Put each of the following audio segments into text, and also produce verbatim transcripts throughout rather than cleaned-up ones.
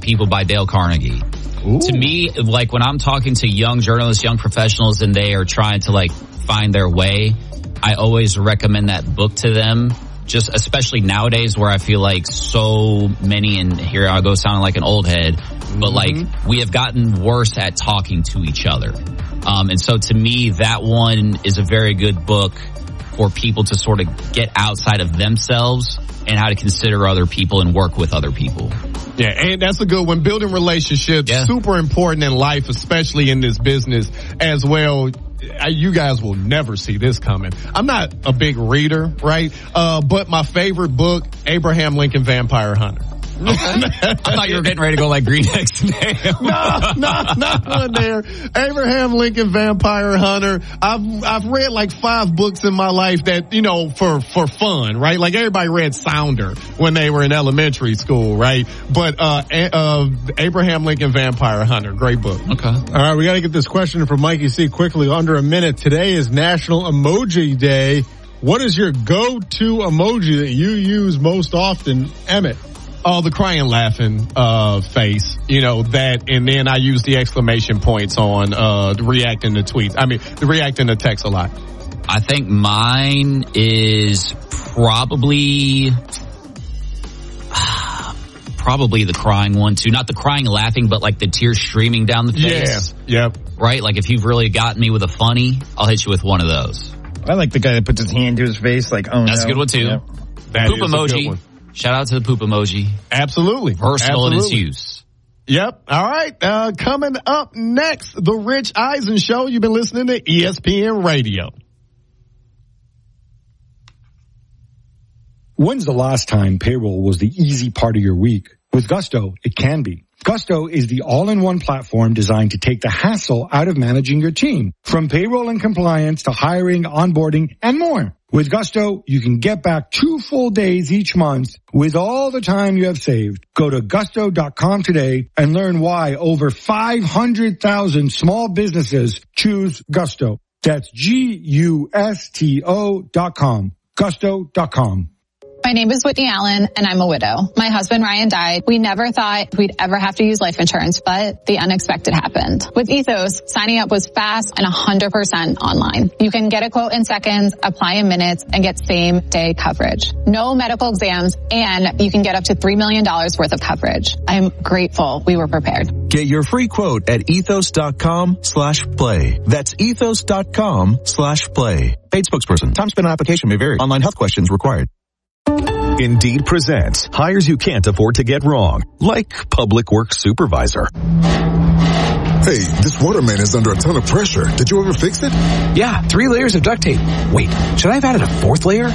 People by Dale Carnegie. Ooh. To me, like when I'm talking to young journalists, young professionals, and they are trying to like find their way, I always recommend that book to them. Just especially nowadays where I feel like so many, and here I go sounding like an old head, mm-hmm. but like we have gotten worse at talking to each other. Um, and so to me, that one is a very good book for people to sort of get outside of themselves and how to consider other people and work with other people. Yeah, and that's a good one. Building relationships, yeah. super important in life, especially in this business as well. You guys will never see this coming. I'm not a big reader, right? Uh, but my favorite book, Abraham Lincoln Vampire Hunter. Okay. I thought you were getting ready to go like Green X Nail. no, no, not one there. Abraham Lincoln Vampire Hunter. I've I've read like five books in my life that, you know, for for fun, right? Like everybody read Sounder when they were in elementary school, right? But uh, uh Abraham Lincoln Vampire Hunter, great book. Okay. All right, we got to get this question from Mikey C quickly, under a minute. Today is National Emoji Day. What is your go-to emoji that you use most often, Emmett? Oh, the crying, laughing, uh, face, you know, that, and then I use the exclamation points on, uh, reacting to tweets. I mean, reacting to text a lot. I think mine is probably, probably the crying one too. Not the crying, laughing, but like the tears streaming down the face. Yeah. Yep. Right? Like if you've really gotten me with a funny, I'll hit you with one of those. I like the guy that puts his hand to his face, like, oh, That's no. a good one too. Yep. That Poop is emoji. a good one. Shout out to the poop emoji. Absolutely. Versatile in its use. Yep. All right. Uh, coming up next, The Rich Eisen Show. You've been listening to E S P N Radio. When's the last time payroll was the easy part of your week? With Gusto, it can be. Gusto is the all-in-one platform designed to take the hassle out of managing your team. From payroll and compliance to hiring, onboarding, and more. With Gusto, you can get back two full days each month with all the time you have saved. Go to gusto dot com today and learn why over five hundred thousand small businesses choose Gusto. That's G U S T O dot com. gusto dot com. My name is Whitney Allen, and I'm a widow. My husband, Ryan, died. We never thought we'd ever have to use life insurance, but the unexpected happened. With Ethos, signing up was fast and one hundred percent online. You can get a quote in seconds, apply in minutes, and get same-day coverage. No medical exams, and you can get up to three million dollars worth of coverage. I'm grateful we were prepared. Get your free quote at ethos dot com slash play. That's ethos dot com slash play. Paid spokesperson. Time spent on application may vary. Online health questions required. Indeed presents hires you can't afford to get wrong, like public works supervisor. Hey, this waterman is under a ton of pressure. Did you ever fix it? Yeah, three layers of duct tape. Wait, should I have added a fourth layer?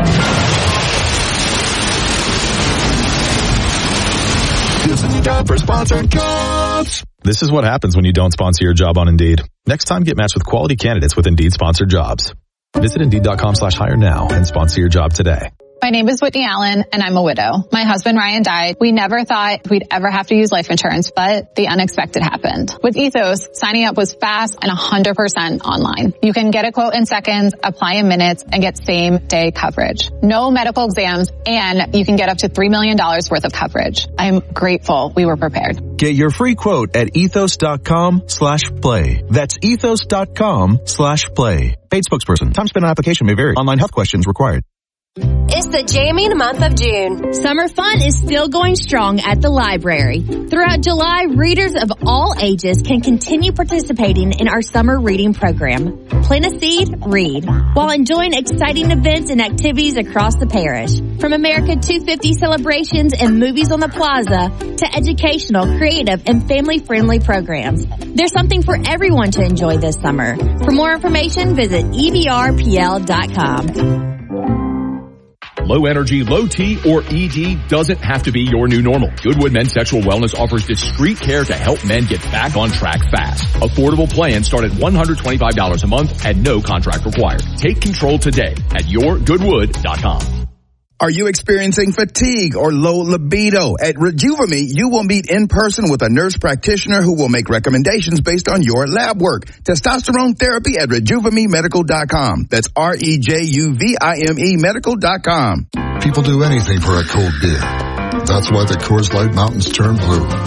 Isn't time for sponsored jobs? This is what happens when you don't sponsor your job on Indeed. Next time, get matched with quality candidates with Indeed sponsored jobs. Visit Indeed dot com slash hire now and sponsor your job today. My name is Whitney Allen, and I'm a widow. My husband, Ryan, died. We never thought we'd ever have to use life insurance, but the unexpected happened. With Ethos, signing up was fast and one hundred percent online. You can get a quote in seconds, apply in minutes, and get same-day coverage. No medical exams, and you can get up to three million dollars worth of coverage. I'm grateful we were prepared. Get your free quote at ethos dot com slash play. That's ethos dot com slash play. Paid spokesperson. Time spent on application may vary. Online health questions required. It's the jamming month of June. Summer fun is still going strong at the library. Throughout July, readers of all ages can continue participating in our summer reading program. Plant a seed, read, while enjoying exciting events and activities across the parish. From America two fifty celebrations and movies on the plaza to educational, creative, and family-friendly programs. There's something for everyone to enjoy this summer. For more information, visit E B R P L dot com. Low energy, low T, or E D doesn't have to be your new normal. Goodwood Men's Sexual Wellness offers discreet care to help men get back on track fast. Affordable plans start at one hundred twenty-five dollars a month and no contract required. Take control today at your goodwood dot com. Are you experiencing fatigue or low libido? At Rejuvame, you will meet in person with a nurse practitioner who will make recommendations based on your lab work. Testosterone therapy at Rejuvame Medical dot com. That's R E J U V I M E Medical dot com. People do anything for a cold beer. That's why the Coors Light Mountains turn blue.